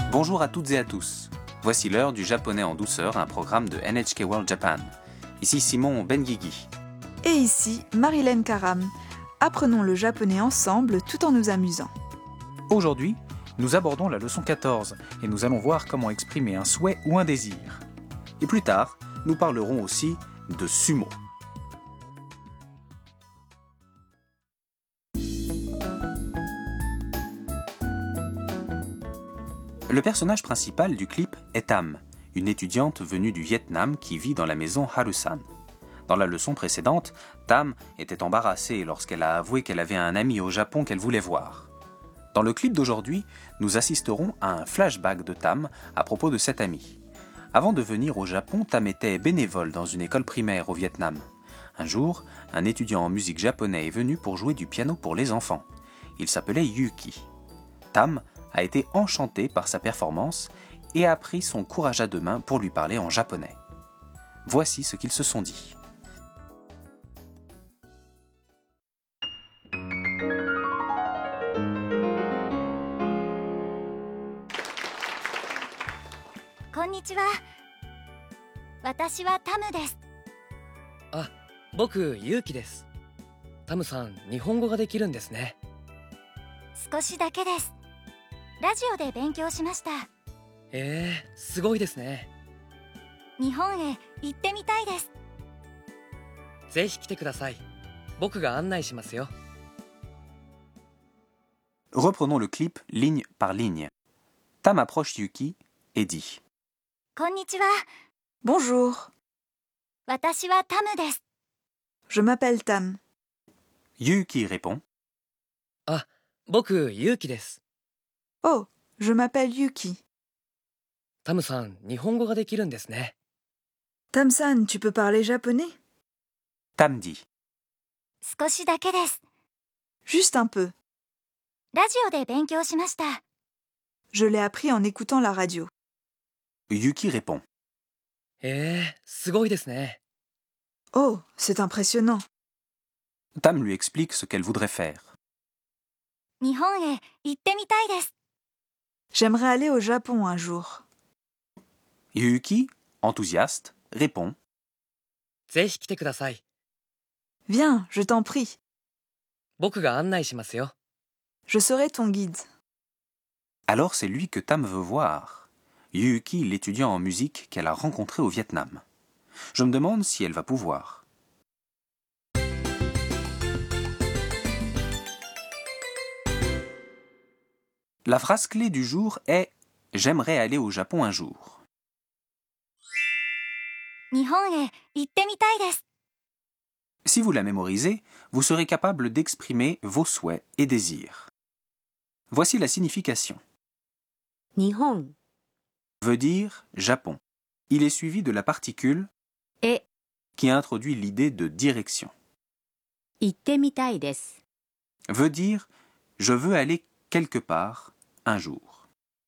Bonjour à toutes et à tous. Voici l'heure du japonais en douceur, un programme de NHK World Japan. Ici Simon Benguigui. Et ici, Marilyn Karam. Apprenons le japonais ensemble tout en nous amusant. Aujourd'hui, nous abordons la leçon 14 et nous allons voir comment exprimer un souhait ou un désir. Et plus tard, nous parlerons aussi de sumo. Le personnage principal du clip est Tam, une étudiante venue du Vietnam qui vit dans la maison Harusan. Dans la leçon précédente, Tam était embarrassée lorsqu'elle a avoué qu'elle avait un ami au Japon qu'elle voulait voir. Dans le clip d'aujourd'hui, nous assisterons à un flashback de Tam à propos de cet ami. Avant de venir au Japon, Tam était bénévole dans une école primaire au Vietnam. Un jour, un étudiant en musique japonais est venu pour jouer du piano pour les enfants. Il s'appelait Yuki. Tam a été enchanté par sa performance et a pris son courage à deux mains pour lui parler en japonais. Voici ce qu'ils se sont dit. Konnichiwa. Watashi wa Tamu desu. 僕、ゆうきです。タムさん、日本語ができるんですね。 少しだけです。ラジオで勉強しました。 すごいですね。 日本へ行ってみたいです。 ぜひ来てください。僕が案内しますよ。 Reprenons le clip ligne par ligne. Tam approche Yuki et dit « こんにちは。 Bonjour, 私はタムです。 je m'appelle Tam. Yuki répond 僕、ゆうきです。 Oh, je m'appelle Yuki. タムさん、日本語ができるんですね。 Tam-san, tu peux parler japonais? Tam dit 少しだけです。 Juste un peu. ラジオで勉強しました。 Je l'ai appris en écoutant la radio. Yuki répond すごいですね。 Oh, c'est impressionnant. Tam lui explique ce qu'elle voudrait faire. 日本へ行ってみたいです。 J'aimerais aller au Japon un jour. Yuki, enthousiaste, répond ぜひ来てください。 Viens, je t'en prie. 僕が案内しますよ。 Je serai ton guide. Alors c'est lui que Tam veut voir. Yuki, l'étudiant en musique qu'elle a rencontré au Vietnam. Je me demande si elle va pouvoir. La phrase clé du jour est « J'aimerais aller au Japon un jour ». 日本へ行ってみたいです。 Si vous la mémorisez, vous serez capable d'exprimer vos souhaits et désirs. Voici la signification. 日本 Veut dire Japon. Il est suivi de la particule へ qui introduit l'idée de direction. 行ってみたいです。 Veut dire je veux aller quelque part un jour.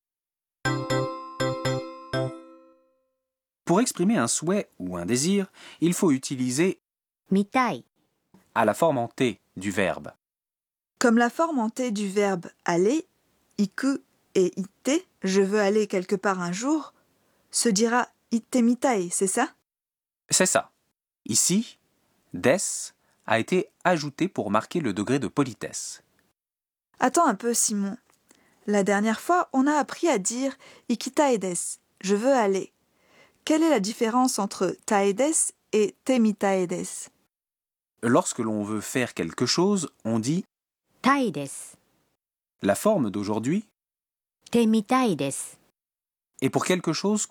Pour exprimer un souhait ou un désir, il faut utiliser 見たい à la forme en T du verbe. Comme la forme en T du verbe aller, iku et ite, je veux aller quelque part un jour, se dira ittemitai, c'est ça? C'est ça. Ici, des a été ajouté pour marquer le degré de politesse. Attends un peu, Simon. La dernière fois, on a appris à dire ikitai desu, je veux aller. Quelle est la différence entre tae desu et temitai desu? Lorsque l'on veut faire quelque chose, on dit たいです。 la forme d'aujourd'hui てみたいです。 est pour quelque chose